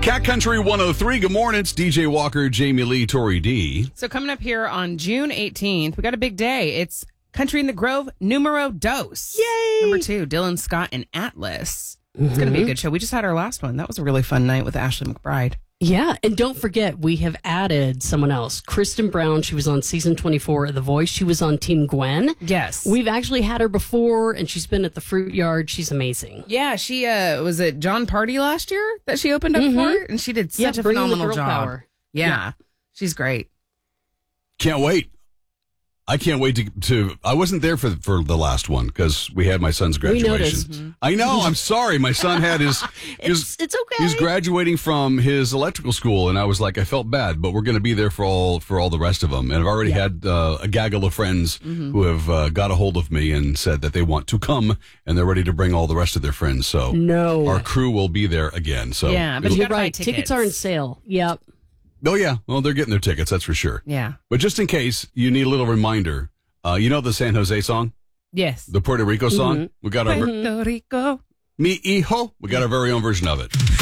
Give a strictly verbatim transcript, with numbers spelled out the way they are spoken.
Cat Country one oh three. Good morning. It's D J Walker, Jamie Lee, Tori D. So coming up here on June eighteenth, we got a big day. It's Country in the Grove numero dos. Yay! Number two, Dylan Scott and Atlas. Mm-hmm. It's going to be a good show. We just had our last one. That was a really fun night with Ashley McBride. Yeah, and don't forget, we have added someone else. Kristen Brown, she was on season twenty-four of The Voice. She was on Team Gwen. Yes. We've actually had her before, and she's been at the Fruit Yard. She's amazing. Yeah, she uh, was at John Party last year that she opened up mm-hmm. for, and she did such yeah, a phenomenal girl job. Power. Yeah, yeah, she's great. Can't wait. I can't wait to, to I wasn't there for for the last one because we had my son's graduation. We noticed. Mm-hmm. I know. I'm sorry. My son had his. it's, it's okay. He was graduating from his electrical school, and I was like, I felt bad, but we're going to be there for all for all the rest of them. And I've already yeah. had uh, a gaggle of friends mm-hmm. who have uh, got a hold of me and said that they want to come, and they're ready to bring all the rest of their friends. So no, our crew will be there again. So yeah, but you're right. Tickets. tickets are on sale. Yep. Oh yeah. Well, they're getting their tickets. That's for sure. Yeah. But just in case you need a little reminder. Uh, you know the San Jose song? Yes. The Puerto Rico song? Mm-hmm. We got our Puerto Rico. Mi Hijo. We got our very own version of it.